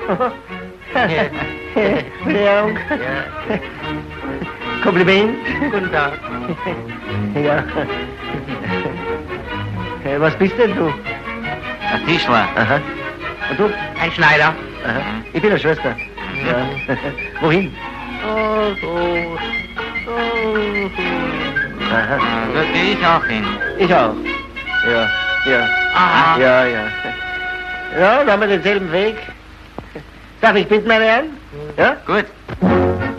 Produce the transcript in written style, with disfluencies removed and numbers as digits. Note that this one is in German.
Verehrung. Ja. Kompliment. Guten Tag. Ja. Was bist denn du? Ein Tischler. Aha. Und du? Ein Schneider. Aha. Ich bin eine Schwester. Ja. Wohin? Oh. Aha. Da gehe ich auch hin. Ich auch. Ja. Aha. Ja. Ja, da haben wir denselben Weg. Darf ich bitten, meine Herren? Ja? Gut.